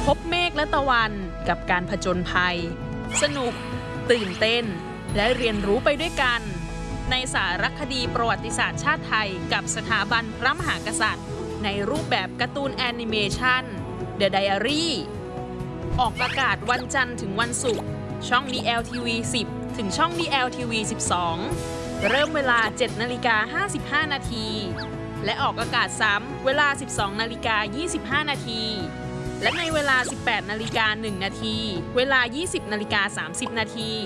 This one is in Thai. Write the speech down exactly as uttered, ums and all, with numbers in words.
บเมฆและตะวันกับการผจญภัยสนุกตื่นเต้นและเรียนรู้ไปด้วยกันในสารคดีประวัติศาสตร์ชาติไทยกับสถาบันพระมหากษัตริย์ในรูปแบบการ์ตูนแอนิเมชัน The Diary ออกอากาศวันจันทร์ถึงวันศุกร์ช่อง ดี แอล ที วี สิบ ถึงช่อง ดี แอล ที วี สิบสอง เริ่มเวลา เจ็ดนาฬิกาห้าสิบห้านาทีและออกอากาศซ้ำเวลา สิบสองนาฬิกายี่สิบห้านาทีและในเวลา สิบแปดนาฬิกาหนึ่งนาทีเวลา ยี่สิบนาฬิกาสามสิบนาที